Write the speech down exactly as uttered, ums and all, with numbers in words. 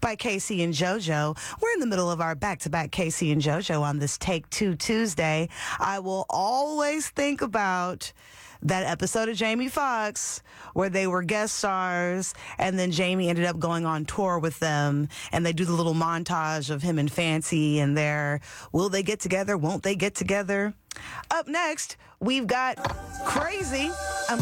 by Casey and JoJo. We're in the middle of our back-to-back Casey and JoJo on this Take Two Tuesday. I will always think about that episode of Jamie Foxx where they were guest stars and then Jamie ended up going on tour with them and they do the little montage of him and Fancy and their will they get together, won't they get together? Up next, we've got Crazy. I'm